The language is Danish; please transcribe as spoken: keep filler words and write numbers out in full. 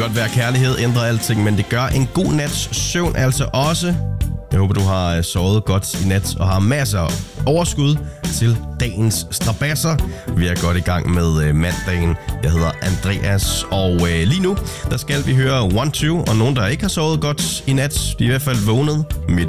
godt være, kærlighed ændrer alting, men det gør en god nats søvn altså også. Jeg håber, du har sovet godt i nat og har masser af overskud til dagens strabasser. Vi er godt i gang med øh, mandagen. Jeg hedder Andreas, og øh, lige nu, der skal vi høre One Two, og nogen, der ikke har sovet godt i nat, de er i hvert fald vågnet midt